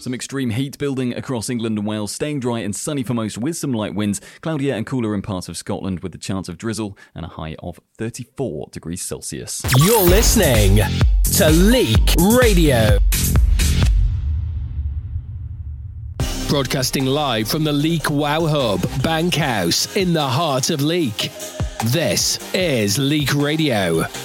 Some extreme heat building across England and Wales, staying dry and sunny for most with some light winds, cloudier and cooler in parts of Scotland with the chance of drizzle and a high of 34 degrees Celsius. You're listening to Leek Radio. Broadcasting live from the Leek Wow Hub, Bankhouse, in the heart of Leek. This is Leek Radio.